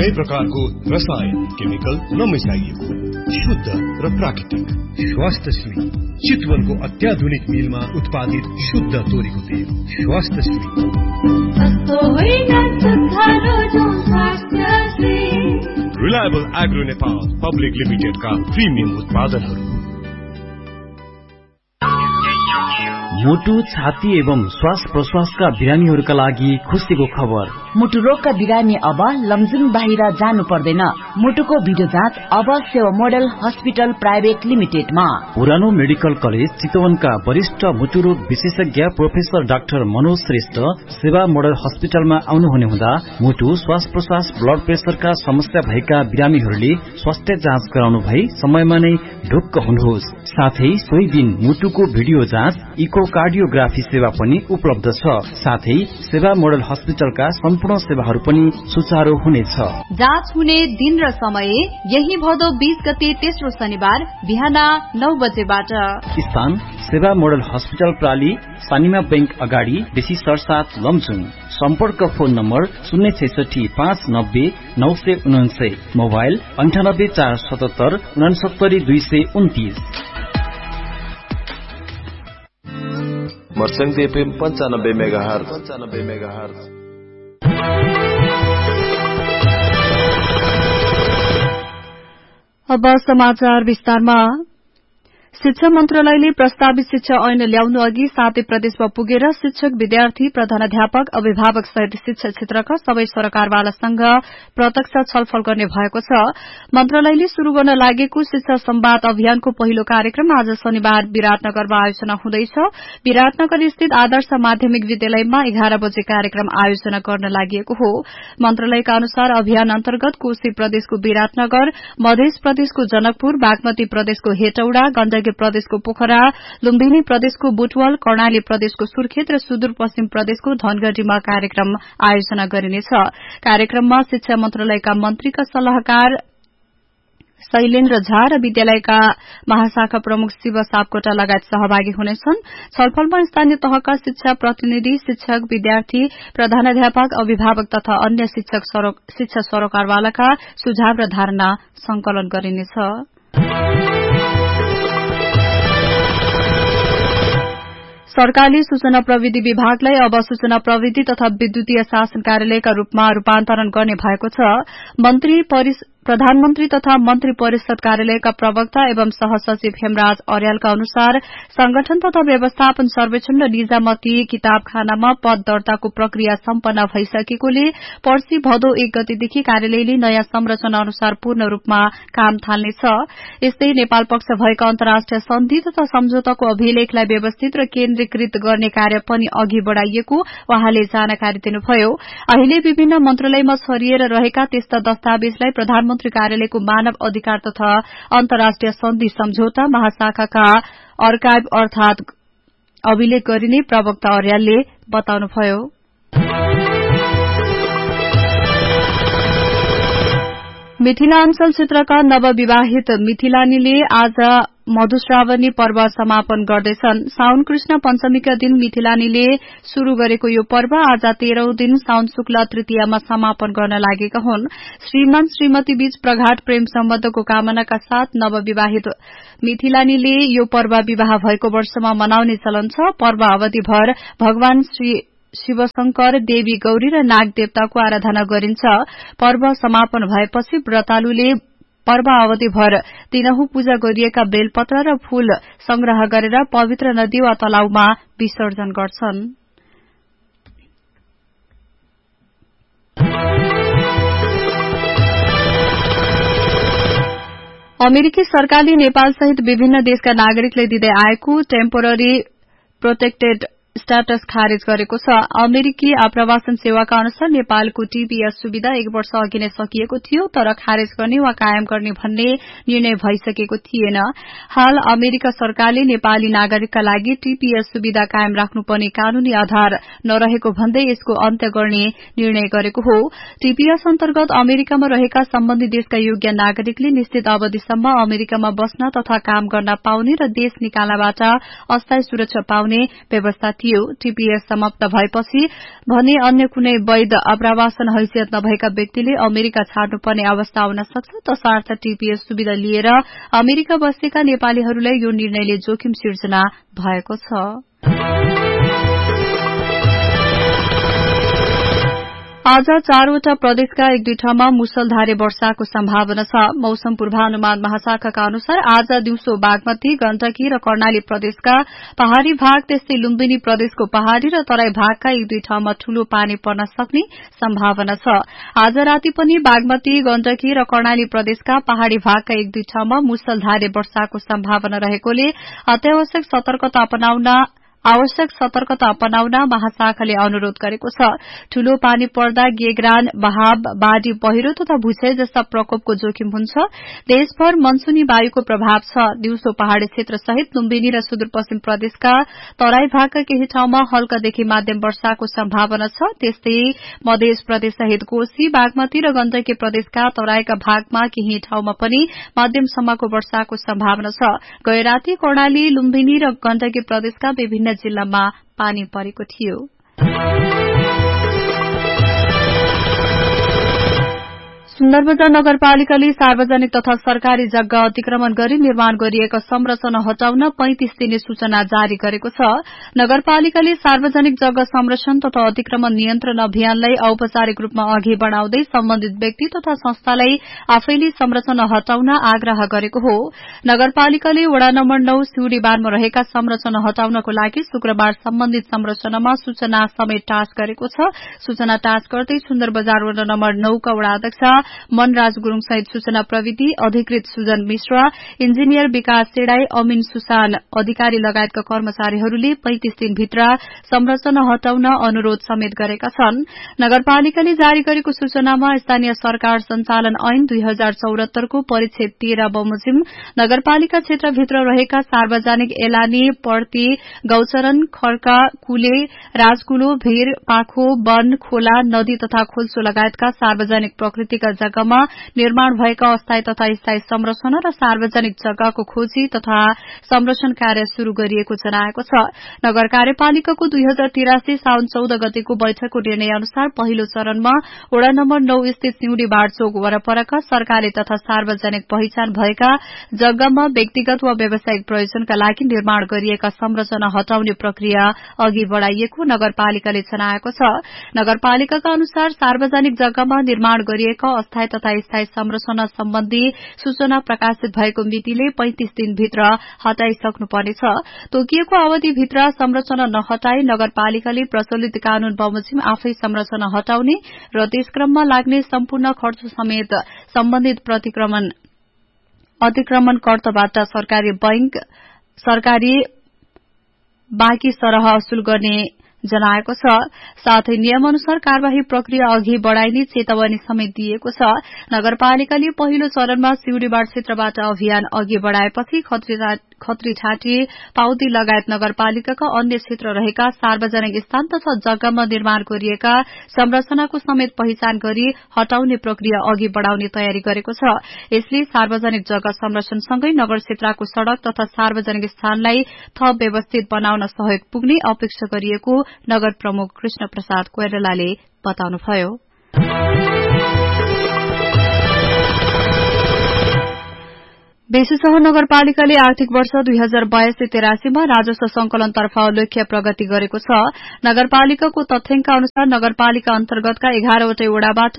कुनै प्रकारको रसायन केमिकल नमिसाइएको शुद्ध र प्राकृतिक स्वास्थ्यश्री चितवनको अत्याधुनिक मिलमा उत्पादित शुद्ध तोरीको तेल स्वास्थ्यश्री। रिलायबल एग्रो नेपाल पब्लिक लिमिटेडका प्रिमियम उत्पादनहरू। मुटु, छाती एवं श्वास प्रश्वासका बिरामीहरूका लागि खुसीको खबर। मुटु रोगका बिरामी अब लमजुङ बाहिर जानु पर्दैन। मुटुको भिडियो जाँच अब सेवा मोडल हस्पिटल प्राइभेट लिमिटेडमा। पुरानो मेडिकल कलेज चितवनका वरिष्ठ मुटु रोग विशेषज्ञ प्रोफेसर डाक्टर मनोज श्रेष्ठ सेवा मोडल हस्पिटलमा आउनुहुने हुँदा मुटु, श्वास प्रश्वास, ब्लड प्रेसरका समस्या भएका बिरामीहरूले स्वास्थ्य जाँच गराउनु भई समयमा नै ढुक्क हुनुहोस्। साथै सोही दिन मुटुको भिडियो जाँच, इकोकार्डियोग्राफी सेवा पनि उपलब्ध छ। साथै सेवा मोडल हस्पिटलका सम्पूर्ण सेवाहरू पनि सुचारू हुनेछ। जाँच हुने दिन र समय यही भदौ 20 गते तेस्रो शनिबार बिहान 9 बजेबाट। स्थान सेवा मोडल हस्पिटल प्राली, सानिमा बैंक अगाडि, बेसी सरसाथ लमजुङ। सम्पर्क phone number 066 590 999, mobile 98 477 69 229। मर्संग FM 95 megahertz. अब समाचार विस्तारमा। शिक्षा मन्त्रालयले प्रस्तावित शिक्षा ऐन ल्याउनु अघि 7 प्रदेशमा पुगेर शिक्षक, विद्यार्थी, प्रधानाध्यापक, अभिभावक सहित शिक्षा क्षेत्रका सबै सरकारवालासँग प्रत्यक्ष छलफल गर्ने भएको छ। मन्त्रालयले शुरू गर्न लागेको शिक्षा संवाद अभियानको पहिलो कार्यक्रम आज शनिबार विराटनगरमा आयोजना हुँदैछ। विराटनगर स्थित आदर्श माध्यमिक विद्यालयमा 11 बजे कार्यक्रम आयोजना गर्न लागि हो। मन्त्रालयका अनुसार अभियान अन्तर्गत कोशी प्रदेशको विराटनगर, मध्य प्रदेशको जनकपुर, बागमती प्रदेशको हेटौडा, गण्डकी प्रदेशको पोखरा, लुम्बिनी प्रदेशको बुटवल, कर्णाली प्रदेशको सुर्खेत र सुदूरपश्चिम प्रदेशको धनगढ़ीमा कार्यक्रम आयोजना गरिनेछ। कार्यक्रममा शिक्षा मन्त्रालयका मन्त्रीका सल्लाहकार शैलेन्द्र झा र विद्यालयका महाशाखा प्रमुख शिव सापकोटा लगायत सहभागी हुनेछन्। छलफलमा स्थानीय तहका शिक्षा प्रतिनिधि, शिक्षक, विद्यार्थी, प्रधानाध्यापक, अभिभावक तथा अन्य शिक्षा सरोकारवालाका सुझाव र धारणा संकलन गरिनेछ। सरकारले सूचना प्रविधि विभागलाई अब सूचना प्रविधि तथा विद्युतीय शासन कार्यालयका रूपमा रूपान्तरण गर्ने भएको छ। प्रधानमन्त्री तथा मन्त्री परिषद कार्यालयका प्रवक्ता एवं सहसचिव हेमराज अर्यालका अनुसार संगठन तथा व्यवस्थापन सर्वेक्षण र निजामती किताबखानामा पद दर्ताको प्रक्रिया सम्पन्न भइसकेकोले पर्सि भदौ 1 गतेदेखि कार्यालयले नयाँ संरचना अनुसार पूर्ण रूपमा काम थाल्नेछ। यस्तै नेपाल पक्ष भएका अन्तर्राष्ट्रिय सन्धि तथा सम्झौताको अभिलेखलाई व्यवस्थित र केन्द्रीकृत गर्ने कार्य पनि अघि बढ़ाइएको उहाँले जानकारी दिनुभयो। अहिले विभिन्न मन्त्रालयमा छरिएर रहेका त्यस्ता दस्तावेजलाई प्रधानमन्त्री कार्यालयको मानव अधिकार तथा अन्तर्राष्ट्रिय सन्धि सम्झौता महाशाखाका अर्काइभ अर्थात अभिलेख गरिने प्रवक्ता अर्यालले बताउनुभयो। मिथिलाञ्चल क्षेत्रका नवविवाहित मिथिलानीले आज मधुश्रावणी पर्व समापन गर्दैछन्। साउन कृष्ण पञ्चमीका दिन मिथिलानीले शुरू गरेको यो पर्व आज 13औं दिन साउन शुक्ल तृतीयामा समापन गर्न लागेका हुन्। श्रीमान श्रीमती बीच प्रगाढ प्रेम सम्बन्धको कामनाका साथ नवविवाहित मिथिलानीले यो पर्व विवाह भएको वर्षमा मनाउने चलन छ। पर्व अवधिभर भगवान श्री शिवशंकर, देवी गौरी र नाग देवताको आराधना गरिन्छ। पर्व समापन भएपछि व्रतालुले पर्व अवधिभर दिनहुँ पूजा गरिएका बेलपत्र र फूल संग्रह गरेर पवित्र नदी वा तलाउमा विसर्जन गर्छन्। अमेरिकी सरकारले नेपाल सहित विभिन्न देशका नागरिकले दिँदै आएको टेम्पोररी प्रोटेक्टेड स्ट्याटस खारेज गरेको छ। अमेरिकी आप्रवासन सेवाका अनुसार नेपालको टीपीएस सुविधा 1 वर्ष अघि नै सकिएको थियो, तर खारेज गर्ने वा कायम गर्ने भन्ने निर्णय भइसकेको थिएन। हाल अमेरिका सरकारले नेपाली नागरिकका लागि टीपीएस सुविधा कायम राख्नुपर्ने कानूनी आधार नरहेको भन्दै यसको अन्त्य गर्ने निर्णय गरेको हो। टीपीएस अन्तर्गत अमेरिकामा रहेका सम्बन्धित देशका योग्य नागरिकले निश्चित अवधिसम्म अमेरिकामा बस्न तथा काम गर्न पाउने र देश निकाल्नबाट अस्थायी सुरक्षा पाउने व्यवस्था थियो। टीपीएस समाप्त भएपछि भने अन्य कुनै वैध आप्रवासन हैसियत नभएका व्यक्तिले अमेरिका छाड्नुपर्ने अवस्था आउन सक्छ। तसर्थ टीपीएस सुविधा लिएर अमेरिका बसेका नेपालीहरूलाई यो निर्णयले जोखिम सिर्जना भएको छ। आज 4वटा प्रदेशका 1-2 ठाउँमा मुसलधारे वर्षाको सम्भावना छ। मौसम पूर्वानुमान महाशाखाका अनुसार आज दिउँसो बागमती, गण्डकी र कर्णाली प्रदेशका पहाड़ी भाग, त्यस्तै लुम्बिनी प्रदेशको पहाड़ी र तराई भागका 1-2 ठाउँमा ठूलो पानी पर्न सक्ने सम्भावना छ। आज राति पनि बागमती, गण्डकी र कर्णाली प्रदेशका पहाड़ी भागका 1-2 ठाउँमा मुसलधारे वर्षाको सम्भावना रहेकोले आवश्यक सतर्कता अपनाउन महाशाखाले अनुरोध गरेको छ। ठूलो पानी पर्दा गेग्रान, बहाव, बाढ़ी पहिरो तथा भूक्षय जस्ता प्रकोपको जोखिम हुन्छ। देशभर मनसूनी वायुको प्रभाव छ। दिउँसो पहाड़ी क्षेत्र सहित लुम्बिनी र सुदूरपश्चिम प्रदेशका तराई भागका केही ठाउँमा हल्कादेखि माध्यम वर्षाको सम्भावना छ। त्यस्तै मध्य प्रदेश सहित कोशी, बागमती र गण्डकी प्रदेशका तराईका भागमा केही ठाउँमा पनि मध्यमसम्मको वर्षाको सम्भावना छ। गए राति कर्णाली, लुम्बिनी र गण्डकी प्रदेशका विभिन्न जिल्लामा पानी परेको थियो। सुन्दरबजार नगरपालिकाले सार्वजनिक तथा सरकारी जग्गा अतिक्रमण गरी निर्माण गरिएका संरचना हटाउन 35 दिने सूचना जारी गरेको छ। नगरपालिकाले सार्वजनिक जग्गा संरक्षण तथा अतिक्रमण नियन्त्रण अभियानलाई औपचारिक रूपमा अघि बढ़ाउँदै सम्बन्धित व्यक्ति तथा संस्थालाई आफैले संरचना हटाउन आग्रह गरेको हो। नगरपालिकाले वडा नम्बर 9 सिउडीबारमा रहेका संरचना हटाउनको लागि शुक्रबार सम्बन्धित संरचनामा सूचना समेत टाँच गरेको छ। सूचना टाँच गर्दै सुन्दरबजार वडा नम्बर 9 का वडा अध्यक्ष मनराज गुरूङ सहित सूचना प्रविधि अधिकृत सुजन मिश्रा, इन्जिनियर विकास सेडाई, अमिन सुसान अधिकारी लगायतका कर्मचारीहरूले 35 दिनभित्र संरचना हटाउन अनुरोध समेत गरेका छन्। नगरपालिकाले जारी गरेको सूचनामा स्थानीय सरकार संचालन ऐन 2074 को परिच्छेद 13 बमोजिम नगरपालिका क्षेत्रभित्र रहेका सार्वजनिक एलानी, पर्ती, गौचरण, खर्का, कुले, राजकुलो, भीर, पाखो, वन, खोला, नदी तथा खोल्सो लगायतका सार्वजनिक प्रकृतिका जग्गामा निर्माण भएका अस्थायी तथा स्थायी संरचना र सार्वजनिक जग्गाको खोजी तथा संरक्षण कार्य शुरू गरिएको जनाएको छ। नगर कार्यपालिकाको 2083 साउन 14 गतेको बैठकको निर्णय अनुसार पहिलो चरणमा वडा नम्बर 9 स्थित सिउडी बाढ़चोक वरपरका सरकारी तथा सार्वजनिक पहिचान भएका जग्गामा व्यक्तिगत वा व्यावसायिक प्रयोजनका लागि निर्माण गरिएका संरचना हटाउने प्रक्रिया अघि बढ़ाइएको नगरपालिकाले जनाएको छ। नगरपालिकाका अनुसार सार्वजनिक जग्गामा निर्माण गरिएका अस्थायी तथा स्थायी संरचना सम्बन्धी सूचना प्रकाशित भएको मितिले 35 दिनभित्र हटाइसक्नुपर्नेछ। तोकिएको अवधिभित्र संरचना नहटाई नगरपालिकाले प्रचलित कानून बमोजिम आफै संरचना हटाउने र त्यसक्रममा लाग्ने सम्पूर्ण खर्च समेत सम्बन्धित अतिक्रमणकर्ताबाट सरकारी बाँकी सरह असुल गर्ने जनाएको छ। साथै नियमअनुसार कार्यवाही प्रक्रिया अघि बढ़ाइने चेतावनी समेत दिएको छ। नगरपालिकाले पहिलो चरणमा सिउडीबाड़ क्षेत्रबाट अभियान अघि बढ़ाएपछि खत्रीठाटी, पाउदी लगायत नगरपालिकाका अन्य क्षेत्र रहेका सार्वजनिक स्थान तथा जग्गामा निर्माण गरिएका संरचनाको समेत पहिचान गरी हटाउने प्रक्रिया अघि बढ़ाउने तयारी गरेको छ। यसले सार्वजनिक जग्गा संरक्षणसँगै नगर क्षेत्रको सड़क तथा सार्वजनिक स्थानलाई थप व्यवस्थित बनाउन सहयोग पुग्ने अपेक्षा गरिएको नगर प्रमुख कृष्ण प्रसाद कोइरालाले बताउनुभयो। बेसीसह नगरपालिकाले आर्थिक वर्ष 2082-83 मा राजस्व संकलनतर्फ उल्लेख्य प्रगति गरेको छ। नगरपालिकाको तथ्याङ्क अनुसार नगरपालिका अन्तर्गतका 11वटै वडाबाट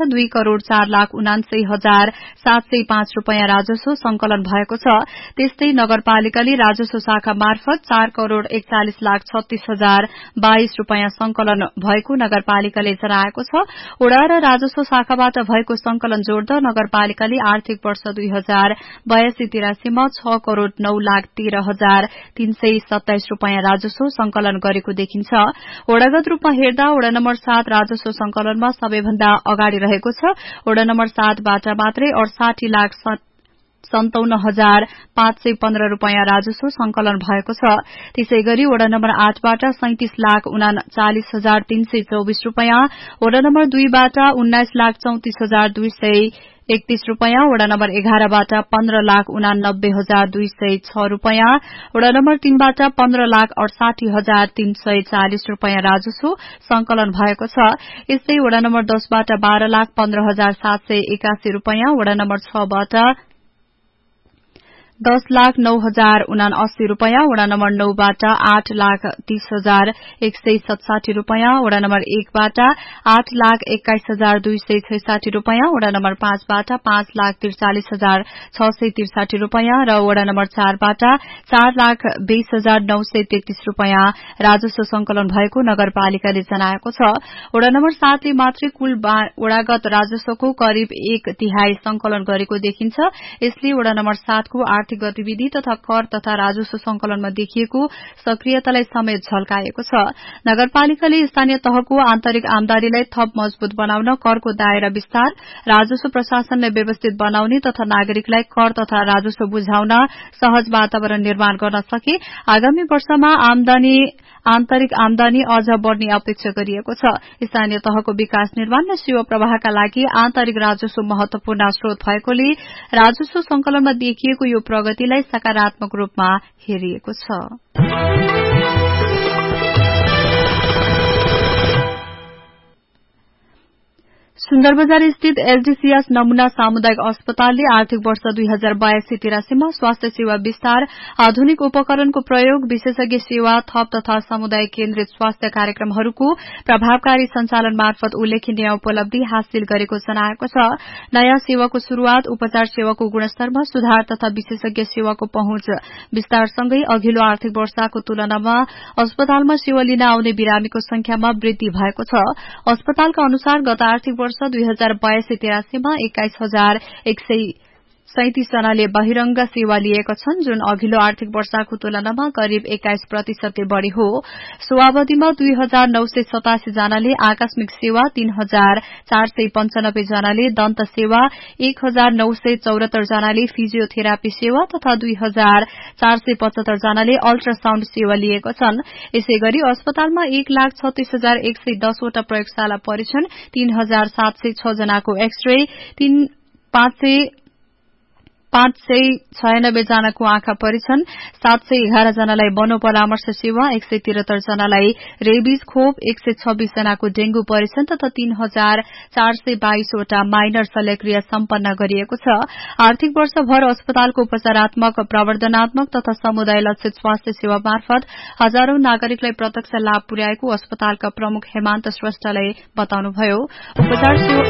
2,04,79,705 रूपियाँ राजस्व संकलन भएको छ। त्यस्तै नगरपालिकाले राजस्व शाखा मार्फत 4,41,36,022 रूपियाँ संकलन भएको नगरपालिकाले जनाएको छ। वडा र राजस्व शाखाबाट भएको संकलन जोड्दा नगरपालिकाले आर्थिक वर्ष 2082-83 मा 6,09,13,327 रूपियाँ राजस्व संकलन गरेको देखिन्छ। वडागत रूपमा हेर्दा वडा नम्बर 7 राजस्व संकलनमा सबैभन्दा अगाडि रहेको छ। वडा नम्बर 7 बाट मात्रै 68,57,515 रूपियाँ राजस्व संकलन भएको छ। त्यसैगरी वडा नम्बर 8 बाट 37,39,324 रूपियाँ, वडा नम्बर 2 बाट 19,34,200 31 रुपैयाँ, वडा नम्बर 11 बाट 15,89,206 रुपैयाँ, वडा नम्बर 3 बाट 15,68,340 रुपैयाँ राजस्व संकलन भएको छ। यस्तै वडा नम्बर 10 बाट 12,15,781 रुपैयाँ, वडा नम्बर 6 बाट 10,09,079 रुपैयाँ, वडा नम्बर 9 बाट 8,30,167 रुपैयाँ, वडा नम्बर 1 बाट 8,21,266 रुपैयाँ, वडा नम्बर 5 बाट 5,43,663 रुपैयाँ र वडा नम्बर 4 बाट 4,20,933 रुपैयाँ राजस्व संकलन भएको नगरपालिकाले जनाएको छ। वडा नम्बर 7 ले मात्रै कुल वडागत राजस्वको करिब 1/3 संकलन गरेको देखिन्छ। यसले वडा नम्बर 7 को आर्थिक गतिविधि तथा कर तथा राजस्व संकलनमा देखिएको सक्रियतालाई समेत झल्काएको छ। नगरपालिकाले स्थानीय तहको आन्तरिक आमदानीलाई थप मजबूत बनाउन, करको दायरा विस्तार, राजस्व प्रशासनलाई व्यवस्थित बनाउने तथा नागरिकलाई कर तथा राजस्व बुझाउन सहज वातावरण निर्माण गर्न सके आगामी वर्षमा आन्तरिक आमदानी अझ बढ़ने अपेक्षा गरिएको छ। स्थानीय तहको विकास निर्माण र सेवा प्रवाहका लागि आन्तरिक राजस्व महत्वपूर्ण स्रोत भएकोले राजस्व संकलनमा देखिएको यो प्रगतिलाई सकारात्मक रूपमा हेरिएको छ। सुन्दरबजार स्थित एलडीसीएस नमूना सामुदायिक अस्पतालले आर्थिक वर्ष 2082-83 मा स्वास्थ्य सेवा विस्तार, आधुनिक उपकरणको प्रयोग, विशेषज्ञ सेवा थप तथा समुदाय केन्द्रित स्वास्थ्य कार्यक्रमहरूको प्रभावकारी संचालन मार्फत उल्लेखनीय उपलब्धि हासिल गरेको जनाएको छ। नयाँ सेवाको शुरूआत, उपचार सेवाको गुणस्तरमा सुधार तथा विशेषज्ञ सेवाको पहुँच विस्तारसँगै अघिल्लो आर्थिक वर्षको तुलनामा अस्पतालमा सेवा लिन आउने बिरामीको संख्यामा वृद्धि भएको छ। अस्पतालका अनुसार गत आर्थिक वर्ष 2082-83 मा 21,137 जनाले बहिरंग सेवा लिएका छन्, जुन अघिल्लो आर्थिक वर्षको तुलनामा करिब 21% बढ़ी हो। सो अवधिमा 2,987 जनाले आकस्मिक सेवा, 3,495 जनाले दन्त सेवा, 1,974 जनाले फिजियोथेरापी सेवा तथा 2,475 जनाले अल्ट्रासाउण्ड सेवा लिएका छन्। यसैगरी अस्पतालमा 1,36,110 वटा प्रयोगशाला परीक्षण, 3,706 जनाको एक्सरे, 596 जनाको आँखा परीक्षण, 711 जनालाई मनोपरामर्श सेवा, 173 जनालाई रेबिज खोप, 126 जनाको डेंगू परीक्षण तथा 3,422 वटा माइनर शल्यक्रिया सम्पन्न गरिएको छ। आर्थिक वर्षभर अस्पतालको उपचारात्मक, प्रवर्धनात्मक तथा समुदाय लक्षित स्वास्थ्य सेवा मार्फत हजारौं नागरिकलाई प्रत्यक्ष लाभ पुर्याएको अस्पतालका प्रमुख हेमन्त श्रेष्ठले बताउनुभयो। उपचार सेवा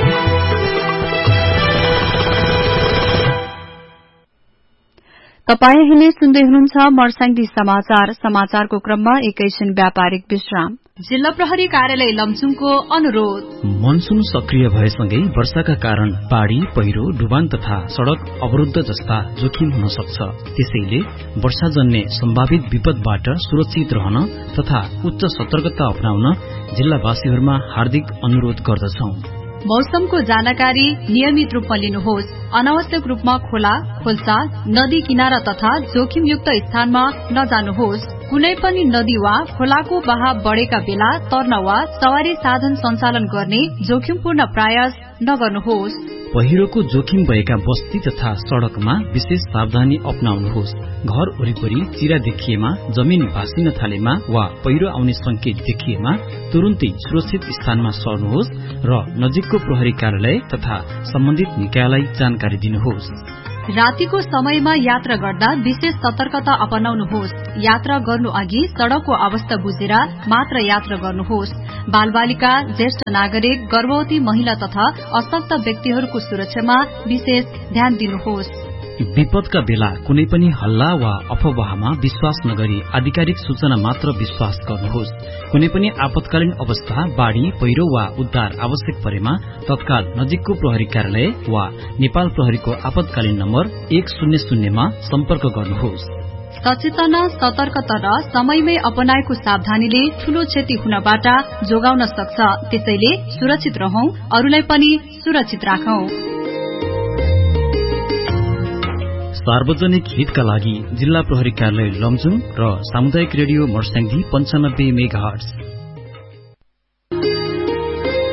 तपाई अहिले सुन्दै हुनुहुन्छ मर्स्याङदी समाचार। समाचारको क्रममा एकैछिन व्यापारिक विश्राम। जिल्ला प्रहरी कार्यालय लमजुङको अनुरोध। मनसून सक्रिय भएसँगै वर्षाका कारण बाढ़ी, पहिरो, डुबान तथा सड़क अवरुद्ध जस्ता जोखिम हुन सक्छ। त्यसैले वर्षाजन्य सम्भावित विपदबाट सुरक्षित रहन तथा उच्च सतर्कता अपनाउन जिल्लावासीहरूमा हार्दिक अनुरोध गर्दछौं। मौसमको जानकारी नियमित रूपमा लिनुहोस्। अनावश्यक रूपमा खोला, खोल्सा, नदी किनारा तथा जोखिमयुक्त स्थानमा नजानुहोस्। कुनै पनि नदी वा खोलाको बहाव बढ़ेका बेला तर्न वा सवारी साधन सञ्चालन गर्ने जोखिमपूर्ण प्रयास नगर्नुहोस्। पहिरोको जोखिम भएका बस्ती तथा सड़कमा विशेष सावधानी अपनाउनुहोस्। घर वरिपरि चिरा देखिएमा, जमिन भासिन थालेमा वा पहिरो आउने संकेत देखिएमा तुरुन्तै सुरक्षित स्थानमा सर्नुहोस् र नजिकको प्रहरी कार्यालय तथा सम्बन्धित निकायलाई जानकारी दिनुहोस्। रातिको समयमा यात्रा गर्दा विशेष सतर्कता अपनाउनुहोस्। यात्रा गर्नु अघि सड़कको अवस्था बुझेर मात्र यात्रा गर्नुहोस्। बालबालिका, ज्येष्ठ नागरिक, गर्भवती महिला तथा अशक्त व्यक्तिहरूको सुरक्षामा विशेष ध्यान दिनुहोस्। विपदका बेला कुनै पनि हल्ला वा अफवाहमा विश्वास नगरी आधिकारिक सूचना मात्र विश्वास गर्नुहोस्। कुनै पनि आपतकालीन अवस्था, बाढ़ी, पहिरो वा उद्धार आवश्यक परेमा तत्काल नजिकको प्रहरी कार्यालय वा नेपाल प्रहरीको आपतकालीन नम्बर 100 मा सम्पर्क गर्नुहोस्। सचेतना, सतर्कता र समयमै अपनाएको सावधानीले ठूलो क्षति हुनबाट जोगाउन सक्छ। त्यसैले सुरक्षित रहौं, अरूलाई पनि सुरक्षित राखौं। सार्वजनिक हितका लागि जिल्ला प्रहरी कार्यालय लमजुङ र सामुदायिक रेडियो मर्स्याङदी 95 मेगाहर्ट्ज।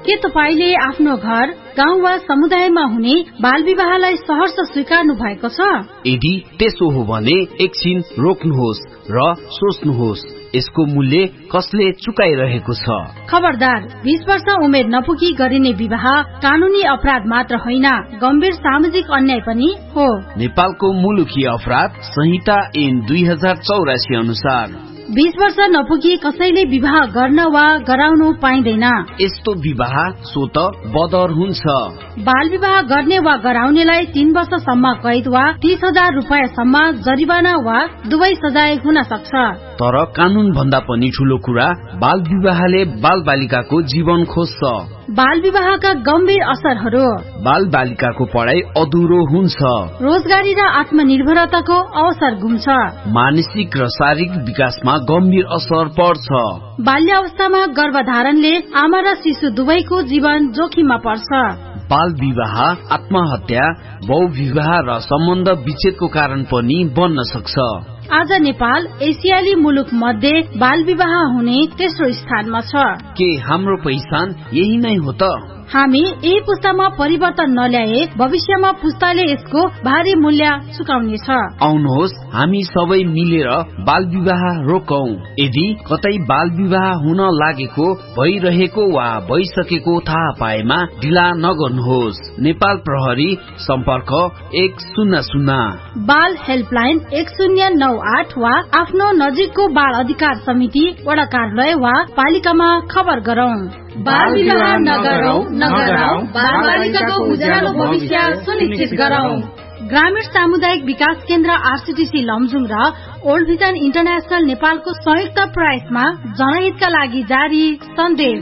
के तपाईले आफ्नो घर, गाउँ वा समुदायमा हुने बाल विवाहलाई सहर्ष स्वीकार्नु भएको छ? यदि त्यसो हो भने एकछिन रोक्नुहोस् र सोच्नुहोस्, यसको मूल्य कसले चुकाइरहेको छ? खबरदार, 20 वर्ष उमेर नपुगी गरिने विवाह कानूनी अपराध मात्र होइन, गम्भीर सामाजिक अन्याय पनि हो। नेपालको मुलुकी अपराध संहिता ऐन 2084 अनुसार 20 वर्ष नपुगी कसैले विवाह गर्न वा गराउनु पाइँदैन। यस्तो विवाह स्वत बदर हुन्छ। बाल विवाह गर्ने वा गराउनेलाई 3 वर्षसम्म कैद वा 30,000 रुपियाँसम्म जरिवाना वा दुवै सजाय हुन सक्छ। तर कानून भन्दा पनि ठूलो कुरा, बाल विवाहले बाल बालिकाको जीवन खोज्छ। बाल विवाहका गम्भीर असरहरू: बाल बालिकाको पढाइ अधुरो हुन्छ, रोजगारी र आत्मनिर्भरताको अवसर गुम्छ, मानसिक र शारीरिक विकासमा गम्भीर असर पर्छ। बाल्यावस्थामा गर्भधारणले आमा र शिशु दुवैको जीवन जोखिममा पर्छ। बाल विवाह आत्महत्या, बहुविवाह र सम्बन्ध विच्छेदको कारण पनि बन्न सक्छ। आज नेपाल एसियाली मुलुक मध्ये बाल विवाह हुने तेस्रो स्थानमा छ। के हाम्रो पहिचान यही नै हो त? हामी यही पुस्तामा परिवर्तन नल्याए भविष्यमा पुस्ताले यसको भारी मूल्य चुकाउनेछ। आउनुहोस् हामी सबै मिलेर बाल विवाह रोकौं। यदि कतै बाल विवाह हुन लागेको, भइरहेको वा भइसकेको थाहा पाएमा ढिला नगर्नुहोस्। नेपाल प्रहरी सम्पर्क 100। बाल हेल्पलाइन 1098 वा आफ्नो नजिकको बाल अधिकार समिति वडा कार्यालय वा पालिकामा खबर गरौं। बाल विवाह नगरौं, बाल बालिकाको उज्यालो भविष्य सुनिश्चित गरौं। ग्रामीण सामुदायिक विकास केन्द्र आरसीटीसी लमजुङ र ओल्ड भिजन इन्टरनेशनल नेपालको संयुक्त प्रयासमा जनहितका लागि जारी सन्देश।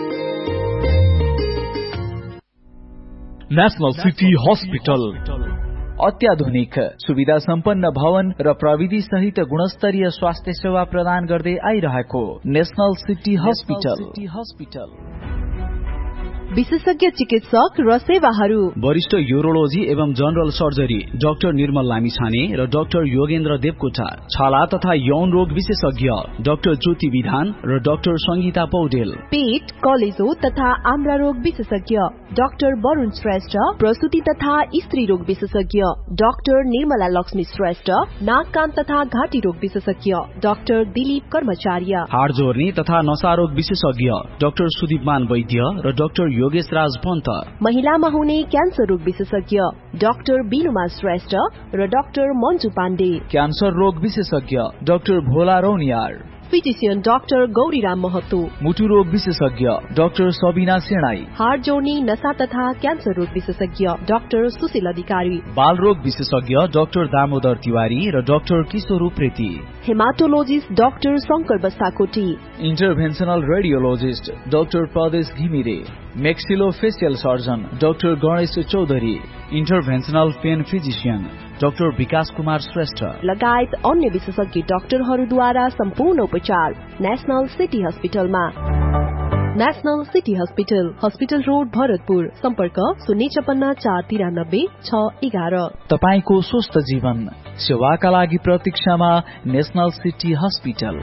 नेशनल सिटी हस्पिटल अत्याधुनिक सुविधा सम्पन्न भवन र प्रविधि सहित गुणस्तरीय स्वास्थ्य सेवा प्रदान गर्दै आइरहेको नेशनल सिटी हस्पिटल विशेषज्ञ चिकित्सक र सेवाहरू: वरिष्ठ यूरोलोजी एवं जनरल सर्जरी डाक्टर निर्मल लामिछाने र डाक्टर योगेन्द्र देवकोटा, छाला तथा यौन रोग विशेषज्ञ डाक्टर ज्योति विधान र डाक्टर संगीता पौडेल, पेट, कलेजो तथा आन्द्रा रोग विशेषज्ञ डाक्टर वरुण श्रेष्ठ, प्रसूति तथा स्त्री रोग विशेषज्ञ डाक्टर निर्मला लक्ष्मी श्रेष्ठ, नाक कान तथा घाँटी रोग विशेषज्ञ डाक्टर दिलीप कर्मचार्य, हाड जोर्नी तथा नशा रोग विशेषज्ञ डाक्टर सुदीपमान वैद्य र डाक्टर योगेश राज पन्त, महिलामा हुने क्यान्सर रोग विशेषज्ञ डाक्टर बिनुमा श्रेष्ठ र डाक्टर मन्जु पाण्डे, क्यान्सर रोग विशेषज्ञ डाक्टर भोला रौनियार, फिजिशियन डाक्टर गौरीराम महतो, मुटु रोग विशेषज्ञ डाक्टर सबिना सेणाई, हार्ट जोर्नी नशा तथा क्यान्सर रोग विशेषज्ञ डाक्टर सुशील अधिकारी, बाल रोग विशेषज्ञ डाक्टर दामोदर तिवारी र डाक्टर किशोर Upreti, haematologist doctor Shankar Bastakoti, इन्टरभेन्सनल radiologist doctor प्रदेश Ghimire, मेक्सिलोफेसियल surgeon doctor Ganesh Chaudhary, इन्टरभेन्सनल pain physician doctor विकास कुमार श्रेष्ठ लगायत अन्य विशेषज्ञ डाक्टरहरूद्वारा सम्पूर्ण उपचार नेशनल सिटी हस्पिटलमा। National city hospital road Bharatpur, सम्पर्क 056 493 611। तपाईको स्वस्थ जीवन सेवाका लागि प्रतीक्षामा national city hospital.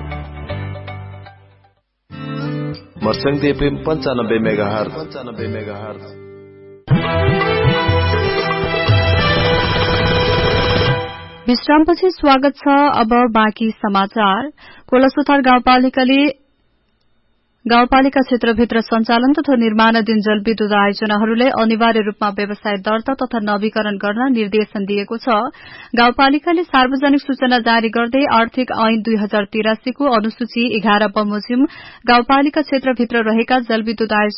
मर्सङ्गी FM 95 megahertz. विश्रामपछि स्वागत छ। अब बाँकी समाचार। कोलसोथर गाउँपालिका क्षेत्रभित्र सञ्चालन तथा निर्माणाधीन जलविद्युत आयोजनाहरूले अनिवार्य रूपमा व्यवसाय दर्ता तथा नवीकरण गर्न निर्देशन दिएको छ। गाउँपालिकाले सार्वजनिक सूचना जारी गर्दै आर्थिक ऐन 2083 को अनुसूची 11 बमोजिम गाउँपालिका क्षेत्रभित्र रहेका जलविद्युत